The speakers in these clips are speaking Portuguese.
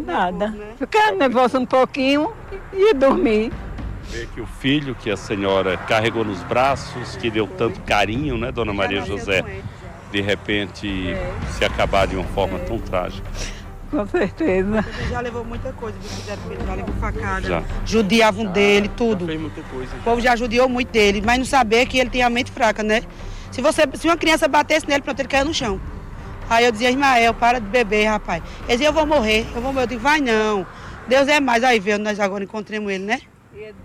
Nada. Ficar nervoso um pouquinho e dormir. Ver que o filho que a senhora carregou nos braços, que deu tanto carinho, né, dona Maria José, de repente se acabar de uma forma tão trágica. Com certeza. Ele já levou muita coisa, ele já levou facada, Já. judiavam dele, tudo. Fez muita coisa. O povo já judiou muito dele, mas não saber que ele tem a mente fraca, né? Se uma criança batesse nele, pronto, ele caiu no chão. Aí eu dizia, Ismael, para de beber, rapaz. Ele dizia, eu vou morrer. Eu digo, vai não. Deus é mais. Aí veio, nós agora encontramos ele, né? E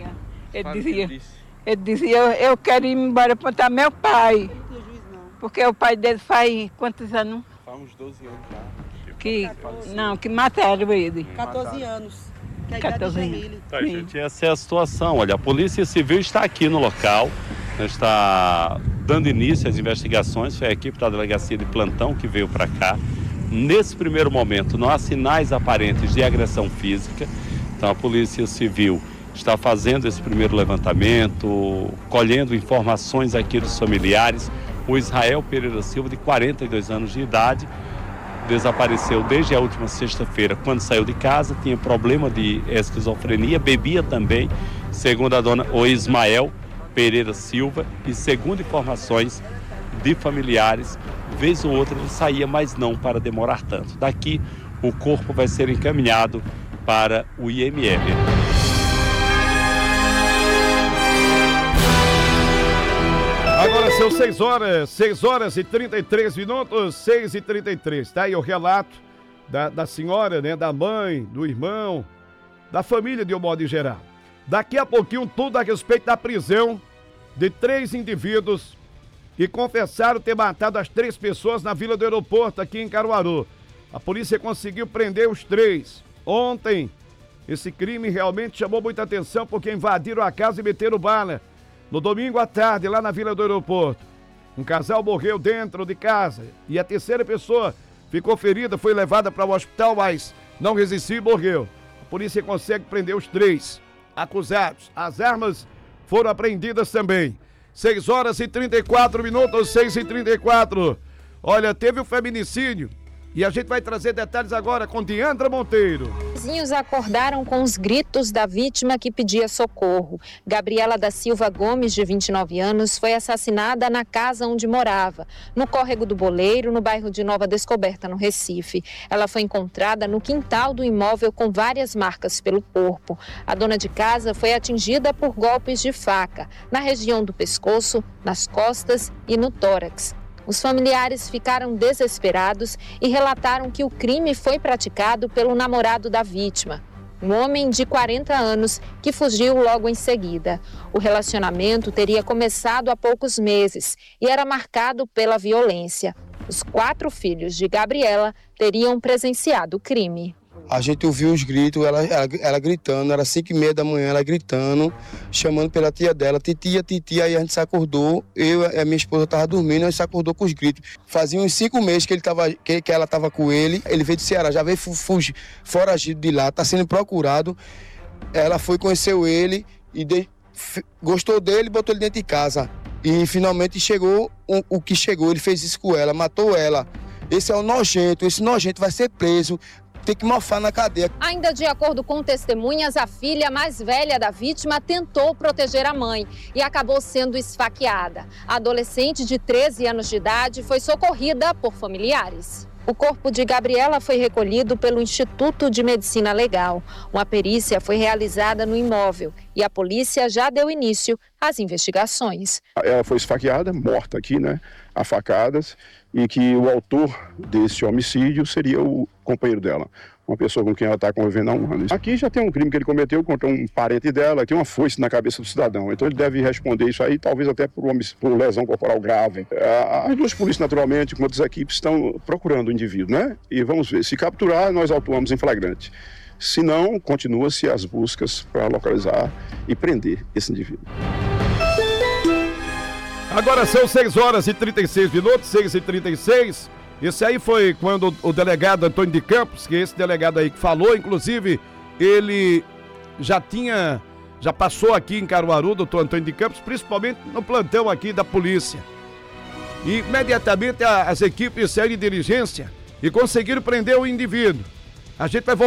ele dizia, eu quero ir embora para botar meu pai. Ele não tinha juiz, não. Porque o pai dele faz quantos anos? Faz uns 12 anos já. Que mataram ele. 14 anos. Que é a 14 idade de anos. Jamile. Tá, gente, essa é a situação. Olha, a Polícia Civil está aqui no local, está dando início às investigações. Foi a equipe da Delegacia de Plantão que veio para cá. Nesse primeiro momento, não há sinais aparentes de agressão física. Então, a Polícia Civil está fazendo esse primeiro levantamento, colhendo informações aqui dos familiares. O Israel Pereira Silva, de 42 anos de idade, desapareceu desde a última sexta-feira, quando saiu de casa, tinha problema de esquizofrenia, bebia também, segundo o Ismael Pereira Silva, e segundo informações de familiares, vez ou outra ele saía, mas não para demorar tanto. Daqui, o corpo vai ser encaminhado para o IML. Agora são 6 horas e 33 minutos, 6h33. Tá aí o relato da senhora, né, da mãe, do irmão, da família de um modo geral. Daqui a pouquinho tudo a respeito da prisão de 3 indivíduos que confessaram ter matado as 3 pessoas na Vila do Aeroporto, aqui em Caruaru. A polícia conseguiu prender os 3. Ontem, esse crime realmente chamou muita atenção porque invadiram a casa e meteram bala. No domingo à tarde, lá na Vila do Aeroporto, um casal morreu dentro de casa e a terceira pessoa ficou ferida, foi levada para o hospital, mas não resistiu e morreu. A polícia consegue prender os 3 acusados. As armas foram apreendidas também. 6 horas e 34 minutos, 6h34. Olha, teve o feminicídio e a gente vai trazer detalhes agora com Diandra Monteiro. Vizinhos acordaram com os gritos da vítima que pedia socorro. Gabriela da Silva Gomes, de 29 anos, foi assassinada na casa onde morava, no Córrego do Boleiro, no bairro de Nova Descoberta, no Recife. Ela foi encontrada no quintal do imóvel com várias marcas pelo corpo. A dona de casa foi atingida por golpes de faca, na região do pescoço, nas costas e no tórax. Os familiares ficaram desesperados e relataram que o crime foi praticado pelo namorado da vítima, um homem de 40 anos que fugiu logo em seguida. O relacionamento teria começado há poucos meses e era marcado pela violência. Os 4 filhos de Gabriela teriam presenciado o crime. A gente ouviu os gritos, ela gritando, era 5h30 da manhã, ela gritando, chamando pela tia dela, titia, titia, aí a gente se acordou, eu e a minha esposa estavam dormindo, a gente se acordou com os gritos. Fazia uns 5 meses que ela estava com ele veio do Ceará, já veio foragido de lá, está sendo procurado. Ela foi, conheceu ele e gostou dele e botou ele dentro de casa. E finalmente chegou o que chegou, ele fez isso com ela, matou ela. Esse é o nojento, esse nojento vai ser preso. Tem que mofar na cadeia. Ainda de acordo com testemunhas, a filha mais velha da vítima tentou proteger a mãe e acabou sendo esfaqueada. A adolescente de 13 anos de idade foi socorrida por familiares. O corpo de Gabriela foi recolhido pelo Instituto de Medicina Legal. Uma perícia foi realizada no imóvel e a polícia já deu início às investigações. Ela foi esfaqueada, morta aqui, né, a facadas, e que o autor desse homicídio seria o companheiro dela, uma pessoa com quem ela está convivendo há um ano. Aqui já tem um crime que ele cometeu contra um parente dela, que tem uma foice na cabeça do cidadão, então ele deve responder isso aí, talvez até por lesão corporal grave. As 2 polícias, naturalmente, com outras equipes, estão procurando o indivíduo, né? E vamos ver, se capturar, nós autuamos em flagrante. Se não, continua-se as buscas para localizar e prender esse indivíduo. Agora são 6 horas e 36 minutos, 6h36. Esse aí foi quando o delegado Antônio de Campos, que é esse delegado aí que falou, inclusive, ele já passou aqui em Caruaru, doutor Antônio de Campos, principalmente no plantão aqui da polícia. E imediatamente as equipes saíram de diligência e conseguiram prender o indivíduo. A gente vai voltar.